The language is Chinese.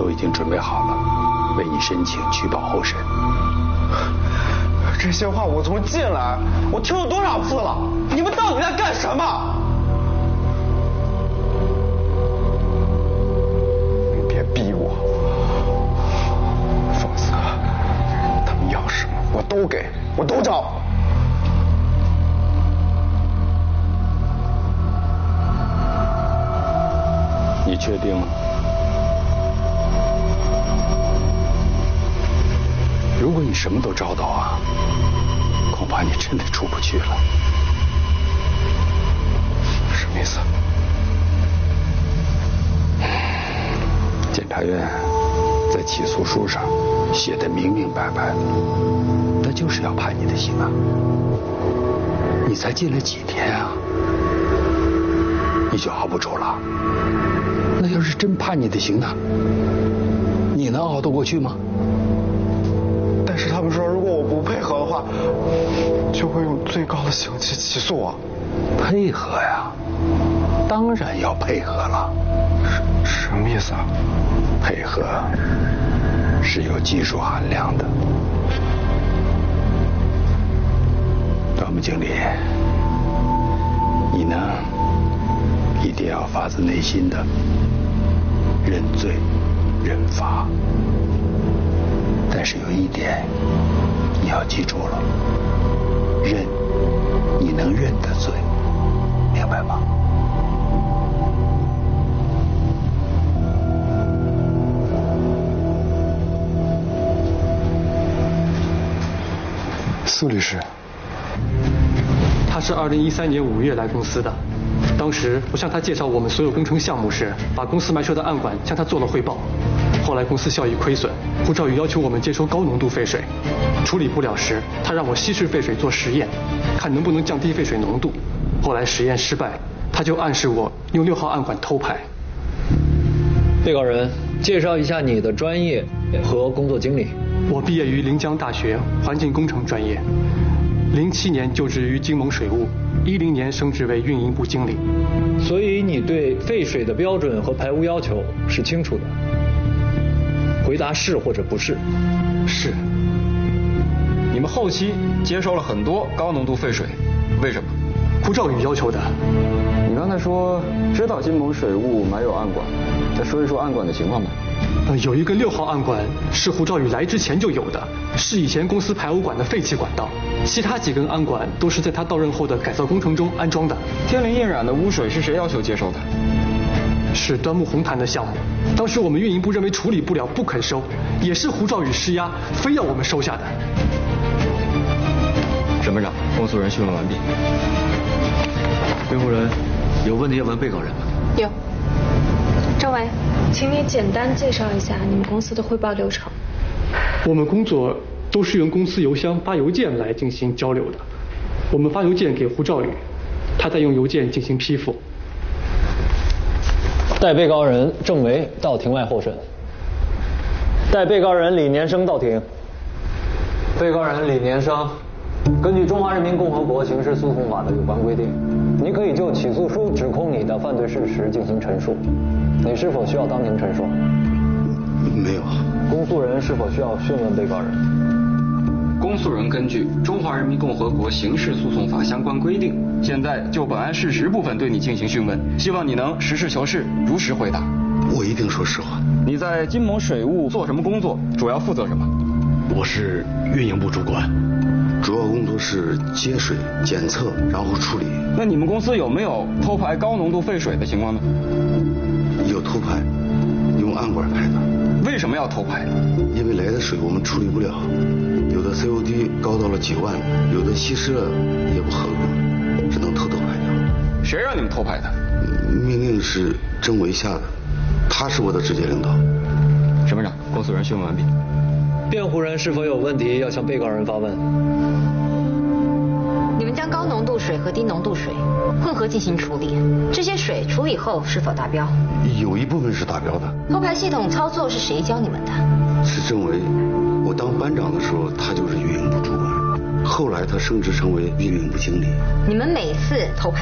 都已经准备好了，为你申请取保候审。 这些话我从进来我听了多少次了？你们到底在干什么？你别逼我，否则他们要什么我都给，我都找。 你确定吗？如果你什么都找到啊，恐怕你真的出不去了。 什么意思？ 检察院在起诉书上写的明明白白的，那就是要判你的刑啊！你才进来几天啊，你就熬不住了？那要是真判你的刑呢，你能熬得过去吗？ 但是他们说，如果我不配合的话，就会用最高的刑期起诉我。 配合呀，当然要配合了。 什么意思啊？ 配合是有技术含量的。端木经理，你呢，一定要发自内心的认罪认罚。但是有一点你要记住了，认你能认的罪，明白吗？ 苏律师， 他是2013年5月来公司的。当时我向他介绍我们所有工程项目时，把公司埋设的暗管向他做了汇报。后来公司效益亏损，胡兆宇要求我们接收高浓度废水，处理不了时，他让我稀释废水做实验，看能不能降低废水浓度。后来实验失败，他就暗示我用6号暗管偷排。 被告人，介绍一下你的专业和工作经历。 我毕业于临江大学环境工程专业，07年就职于金盟水务，10年升职为运营部经理。 所以你对废水的标准和排污要求是清楚的。回答是或者不是。 是。 你们后期接收了很多高浓度废水，为什么？ 胡兆宇要求的。 你刚才说知道金盟水务埋有暗管，再说一说暗管的情况吧。 有一个6号暗管是胡兆宇来之前就有的，是以前公司排污管的废弃管道，其他几根暗管都是在他到任后的改造工程中安装的。 天灵印染的污水是谁要求接收的？ 是端木红潭的项目，当时我们运营部认为处理不了不肯收，也是胡兆宇施压，非要我们收下的。 审判长，公诉人讯问完毕。 辩护人有问题要问被告人吗？ 有。周维，请你简单介绍一下你们公司的汇报流程。 我们工作都是用公司邮箱发邮件来进行交流的，我们发邮件给胡兆宇，他再用邮件进行批复。 代被告人郑维到庭外候审。代被告人李年生到庭。被告人李年生，根据《中华人民共和国刑事诉讼法》的有关规定，你可以就起诉书指控你的犯罪事实进行陈述。你是否需要当庭陈述？ 没有。 公诉人是否需要讯问被告人？ 公诉人根据《中华人民共和国刑事诉讼法》相关规定，现在就本案事实部分对你进行讯问，希望你能实事求是，如实回答。 我一定说实话。 你在金盟水务做什么工作？主要负责什么？ 我是运营部主管， 主要工作是接水、检测，然后处理。 那你们公司有没有偷排高浓度废水的情况呢？ 有偷排，用暗管排的。 为什么要偷排？ 因为来的水我们处理不了，有的 COD 高到了几万，有的稀释了也不合格，只能偷偷排掉。 谁让你们偷排的？ 命令是郑维下的，他是我的直接领导。 审判长，公诉人讯问完毕。 辩护人是否有问题要向被告人发问？ 你们将高浓度水和低浓度水混合进行处理，这些水处理后是否达标？ 有一部分是达标的。 偷排系统操作是谁教你们的？ 是郑维，我当班长的时候他就是运营部主管，后来他升职成为运营部经理。 你们每次偷排